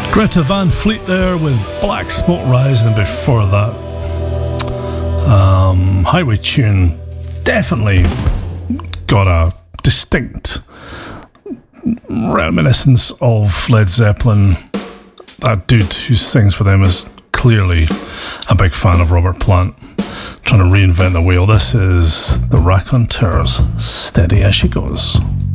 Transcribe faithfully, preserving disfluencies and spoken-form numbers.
Greta Van Fleet there with Black Smoke Rising, and before that, um, Highway Tune. Definitely got a distinct reminiscence of Led Zeppelin. That dude who sings for them is clearly a big fan of Robert Plant, trying to reinvent the wheel. This is the Raconteurs, Steady As She Goes.